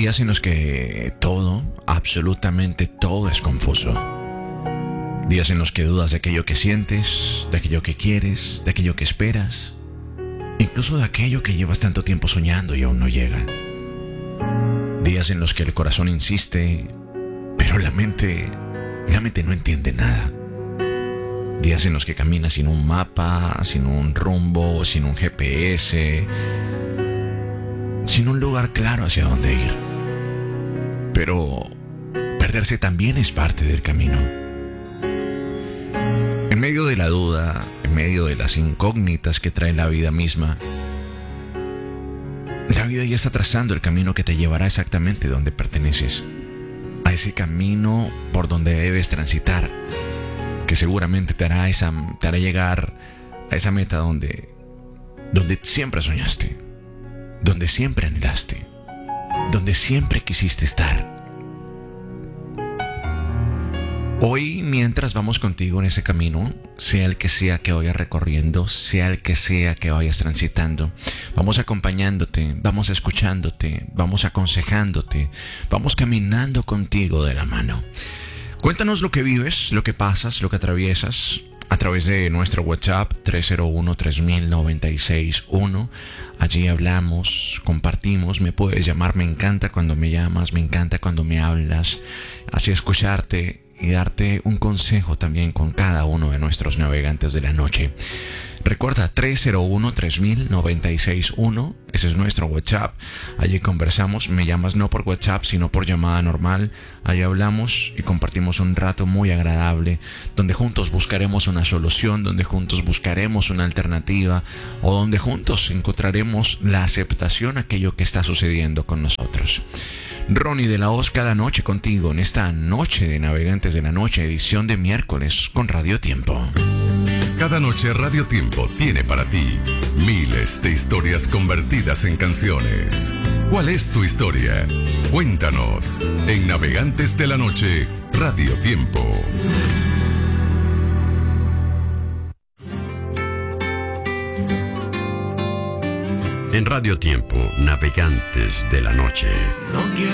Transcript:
Días en los que todo, absolutamente todo es confuso. Días en los que dudas de aquello que sientes, de aquello que quieres, de aquello que esperas, incluso de aquello que llevas tanto tiempo soñando y aún no llega. Días en los que el corazón insiste, pero la mente no entiende nada. Días en los que caminas sin un mapa, sin un rumbo, sin un GPS, sin un lugar claro hacia dónde ir. Pero perderse también es parte del camino. En medio de la duda, en medio de las incógnitas que trae la vida misma, la vida ya está trazando el camino que te llevará exactamente donde perteneces, a ese camino por donde debes transitar, que seguramente te hará llegar a esa meta donde siempre soñaste, donde siempre anhelaste, donde siempre quisiste estar. Hoy, mientras vamos contigo en ese camino, sea el que sea que vayas recorriendo, sea el que sea que vayas transitando, vamos acompañándote, vamos escuchándote, vamos aconsejándote, vamos caminando contigo de la mano. Cuéntanos lo que vives, lo que pasas, lo que atraviesas a través de nuestro WhatsApp 301-3096-1. Allí hablamos, compartimos, me puedes llamar, me encanta cuando me llamas, me encanta cuando me hablas, así escucharte y darte un consejo también con cada uno de nuestros navegantes de la noche. Recuerda 301-3096-1, ese es nuestro WhatsApp. Allí conversamos, me llamas no por WhatsApp sino por llamada normal. Allí hablamos y compartimos un rato muy agradable, donde juntos buscaremos una solución, donde juntos buscaremos una alternativa, o donde juntos encontraremos la aceptación a aquello que está sucediendo con nosotros. Ronnie de la Hoz cada noche contigo en esta noche de Navegantes de la Noche, edición de miércoles con Radio Tiempo. Cada noche Radio Tiempo tiene para ti miles de historias convertidas en canciones. ¿Cuál es tu historia? Cuéntanos en Navegantes de la Noche, Radio Tiempo. En Radio Tiempo, Navegantes de la Noche.